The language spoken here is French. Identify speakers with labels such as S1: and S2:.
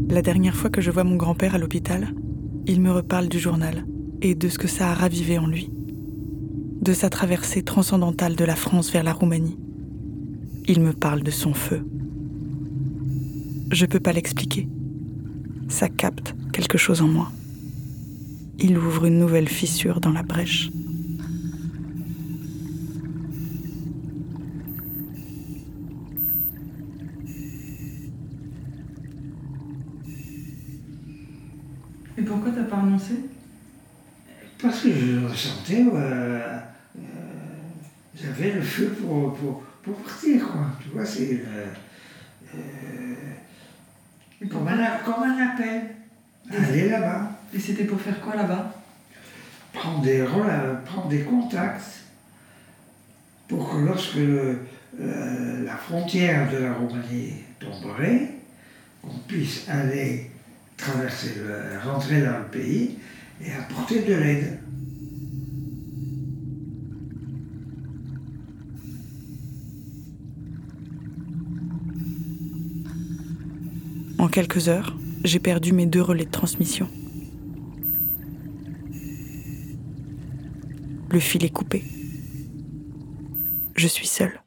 S1: La dernière fois que je vois mon grand-père à l'hôpital, il me reparle du journal et de ce que ça a ravivé en lui, de sa traversée transcendantale de la France vers la Roumanie. Il me parle de son feu. Je peux pas l'expliquer. Ça capte quelque chose en moi. Il ouvre une nouvelle fissure dans la brèche. Et pourquoi t'as pas renoncé?
S2: Parce que je ressentais, j'avais le feu pour partir, quoi. Tu vois, c'est comme un appel. Aller là-bas.
S1: Et c'était pour faire quoi là-bas?
S2: Prendre des contacts pour que lorsque la frontière de la Roumanie tomberait, qu'on puisse aller rentrer dans le pays et apporter de l'aide.
S1: En quelques heures, j'ai perdu mes 2 relais de transmission. Le fil est coupé. Je suis seule.